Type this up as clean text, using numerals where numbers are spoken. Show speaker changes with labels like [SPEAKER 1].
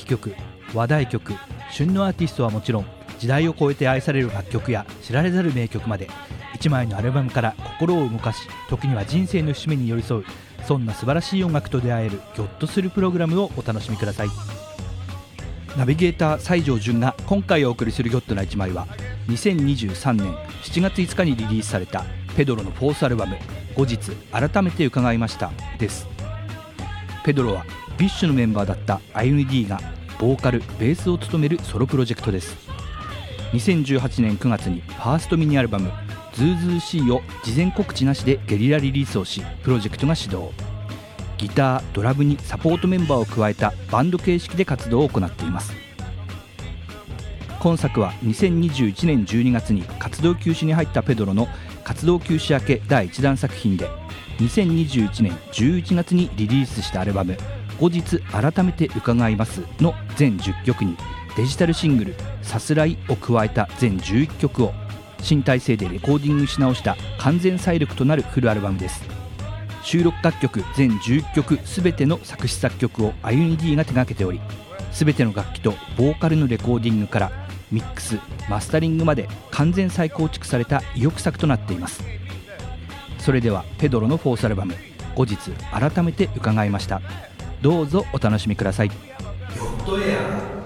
[SPEAKER 1] 期曲、話題曲、旬のアーティストはもちろん、時代を超えて愛される楽曲や知られざる名曲まで、1枚のアルバムから心を動かし、時には人生の節目に寄り添う、そんな素晴らしい音楽と出会えるギョッとするプログラムをお楽しみください。ナビゲーター西条潤が今回お送りするギョッとな1枚は、2023年7月5日にリリースされたペドロのフォースアルバム、後日改めて伺いましたです。ペドロはビッシュのメンバーだった IND がボーカル・ベースを務めるソロプロジェクトです。2018年9月にファーストミニアルバムズーズーシーを事前告知なしでゲリラリリースをし、プロジェクトが始動。ギター・ドラムにサポートメンバーを加えたバンド形式で活動を行っています。今作は2021年12月に活動休止に入ったペドロの活動休止明け第1弾作品で、2021年11月にリリースしたアルバム後日改めて伺いますの全10曲にデジタルシングルさすらいを加えた全11曲を新体制でレコーディングし直した完全再録となるフルアルバムです。収録楽曲全11曲すべての作詞作曲を IND が手掛けており、すべての楽器とボーカルのレコーディングからミックス・マスタリングまで完全再構築された意欲作となっています。それではペドロのフォースアルバム後日改めて伺いました。どうぞお楽しみください。ヨットエア